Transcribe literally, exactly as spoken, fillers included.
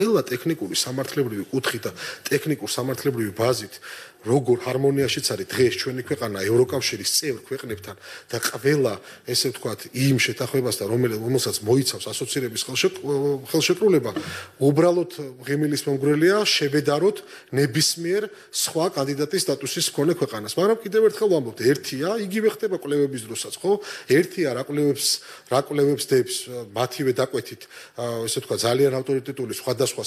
ყველა ტექნიკური სამართლებრივი კუთხით და ტექნიკურ სამართლებრივი ბაზით როგორ ჰარმონიაშიც არის დღეს ჩვენი ქვეყანა ევროკავშირის წევრ ქვეყნებთან და ყველა ესე ვთქვათ იმ შეთანხმებასთან რომელსაც მოიცავს ასოცირების ხელშეკრულება უბრალოდ ღიმილის მომგვრელია შებედაროთ ნებისმიერ სხვა კანდიდატის სტატუსის მქონე ქვეყანას მაგრამ კიდევ ერთხელ ვამბობთ ერთია იგივე ხდება კვლევების დროსაც ხო ერთია რა კვლევებს რა კვლევებს დებს მათივე დაკვეთით ესე ვთქვათ ძალიან ავტორიტეტული სხვადასხვა